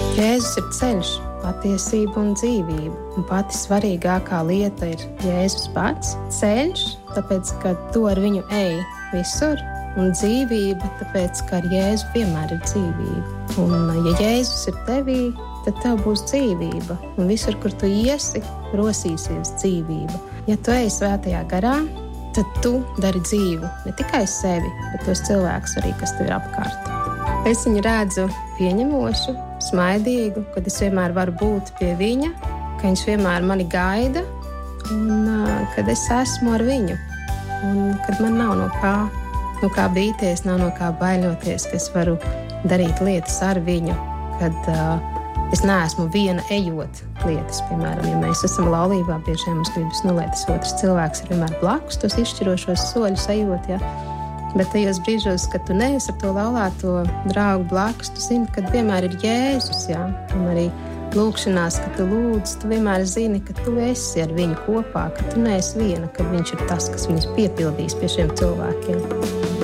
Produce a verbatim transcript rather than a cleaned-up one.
Jēzus ir ceļš, patiesība un dzīvība. Un pati svarīgākā lieta ir Jēzus pats. Ceļš, tāpēc, ka tu ar viņu ej visur. Un dzīvība, tāpēc, ka ar Jēzu vienmēr ir dzīvība. Un ja Jēzus ir tevī, tad tev būs dzīvība. Un visur, kur tu iesi, rosīsies dzīvība. Ja tu ej svētajā garā, tad tu dari dzīvu. Ne tikai sevi, bet tos cilvēkus arī, kas tev ir apkārt. Es viņu redzu pieņemošu, smaidīgu, kad es vienmēr varu būt pie viņa, ka viņš vienmēr mani gaida un uh, kad es esmu ar viņu. Un kad man nav no kā, no kā bīties, nav no kā baiļoties, ka es varu darīt lietas ar viņu, kad uh, es neesmu viena ejot lietas. Piemēram, ja mēs esam laulībā, bieži vien mums gribas, nu, lai tas otrs cilvēks ir vienmēr blakus, tos izšķirošos soļus ejot, ja. Bet tajos brīžos, kad tu neesi ar to laulāto draugu blakus, tu zini, ka vienmēr ir Jēzus, jā. Un arī lūkšanās, kad tu lūdz, tu vienmēr zini, ka tu esi ar viņu kopā, ka tu neesi viena, ka viņš ir tas, kas viņus piepildīs pie šiem cilvēkiem.